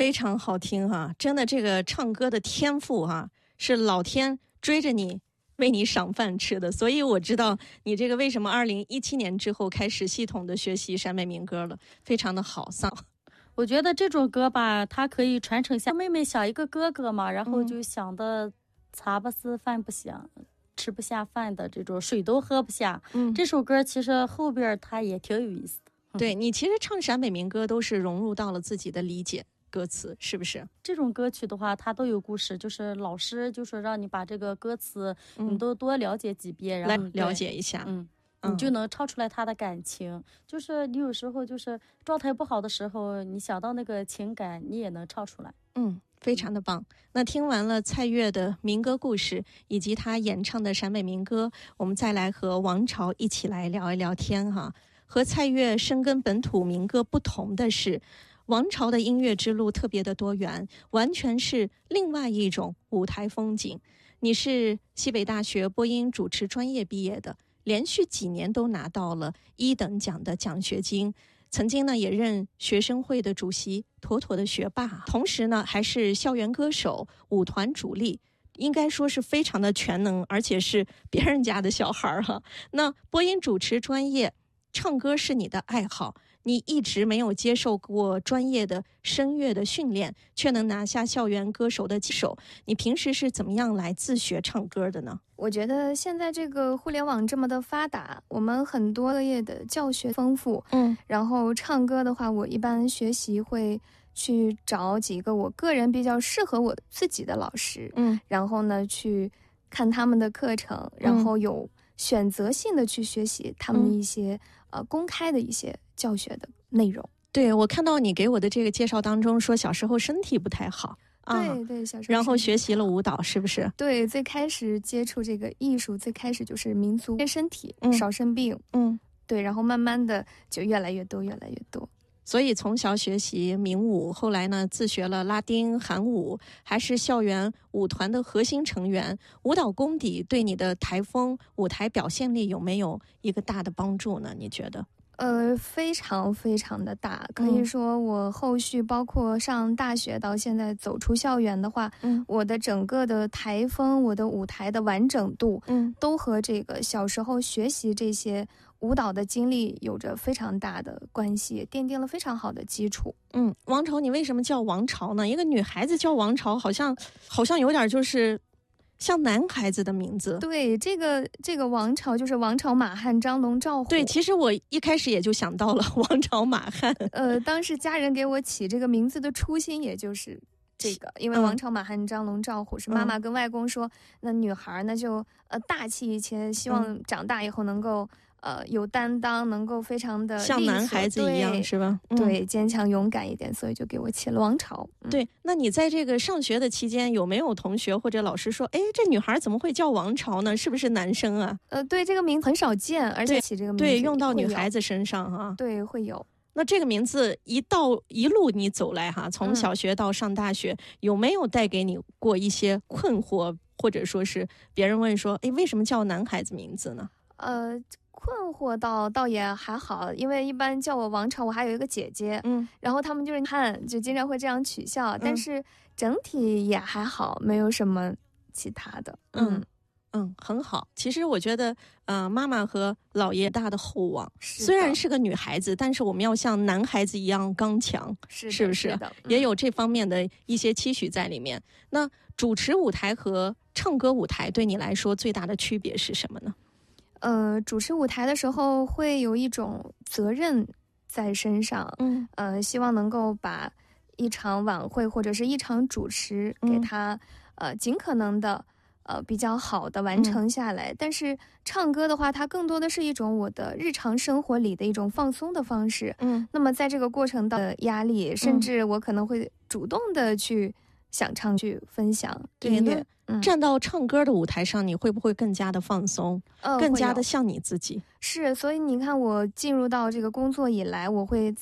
非常好听哈，真的这个唱歌的天赋哈，是老天追着你为你赏饭吃的，所以我知道你这个为什么2017年之后开始系统的学习陕北民歌了，非常的好丧。 我觉得这种歌吧，它可以传承下妹妹想一个哥哥嘛，然后就想的茶不思饭不想，吃不下饭的这种，水都喝不下。这首歌其实后边它也挺有意思的。 对，你其实唱陕北民歌都是融入到了自己的理解歌词，是不是？ 这种歌曲的话，它都有故事，就是老师就是让你把这个歌词你都多了解几遍，然后来了解一下。 你就能唱出来他的感情。就是你有时候就是状态不好的时候，你想到那个情感，你也能唱出来。 非常的棒。那听完了蔡越的民歌故事以及他演唱的陕北民歌，我们再来和王朝一起来聊一聊天哈。和蔡越深耕本土民歌不同的是，王朝的音乐之路特别的多元，完全是另外一种舞台风景。你是西北大学播音主持专业毕业的，连续几年都拿到了1等奖的奖学金，曾经呢也任学生会的主席，妥妥的学霸。同时呢还是校园歌手、舞团主力，应该说是非常的全能，而且是别人家的小孩哈。那播音主持专业，唱歌是你的爱好，你一直没有接受过专业的声乐的训练，却能拿下校园歌手的旗手。你平时是怎么样来自学唱歌的呢？ 我觉得现在这个互联网这么的发达，我们很多专业的教学丰富，然后唱歌的话，我一般学习会去找几个我个人比较适合我自己的老师，然后呢去看他们的课程，然后有选择性的去学习他们一些公开的一些教学的内容。 对，我看到你给我的这个介绍当中说小时候身体不太好。 对，小时候然后学习了舞蹈，是不是？ 对，最开始接触这个艺术，最开始就是民族练身体，少生病。对，然后慢慢的就越来越多。 所以从小学习民舞，后来呢自学了拉丁、韩舞，还是校园舞团的核心成员。舞蹈功底对你的台风、舞台表现力有没有一个大的帮助呢？你觉得？ 非常非常的大，可以说我后续包括上大学到现在走出校园的话，我的整个的台风，我的舞台的完整度，都和这个小时候学习这些舞蹈的经历有着非常大的关系，奠定了非常好的基础。 王朝，你为什么叫王朝呢？一个女孩子叫王朝，好像有点就是像男孩子的名字。 对，这个王朝就是王朝、马汉、张龙、赵虎。 对，其实我一开始也就想到了王朝、马汉。 当时家人给我起这个名字的初心也就是这个，因为王朝、马汉、张龙、赵虎是妈妈跟外公说，那女孩呢就大气一些，希望长大以后能够有担当，能够非常的像男孩子一样，是吧？ 对，坚强勇敢一点，所以就给我起了王朝。 对，那你在这个上学的期间，有没有同学或者老师说，哎，这女孩怎么会叫王朝呢？是不是男生啊？ 对，这个名字很少见，而且起这个名字对用到女孩子身上哈。 对，会有。 那这个名字一路你走来哈，从小学到上大学，有没有带给你过一些困惑，或者说是别人问说，哎，为什么叫男孩子名字呢？ 困惑倒也还好，因为一般叫我王朝，我还有一个姐姐，然后他们就是汉，就经常会这样取笑，但是整体也还好，没有什么其他的。 很好。其实我觉得，妈妈和姥爷大的厚望，虽然是个女孩子，但是我们要像男孩子一样刚强，是不是？也有这方面的一些期许在里面。那主持舞台和唱歌舞台对你来说最大的区别是什么呢？ 主持舞台的时候会有一种责任在身上，希望能够把一场晚会或者是一场主持给他尽可能的比较好的完成下来。但是唱歌的话，它更多的是一种我的日常生活里的一种放松的方式。那么在这个过程的压力，甚至我可能会主动的去想唱去分享音乐。 站到唱歌的舞台上，你会不会更加的放松，更加的像你自己？ 是，所以你看我进入到这个工作以来，我会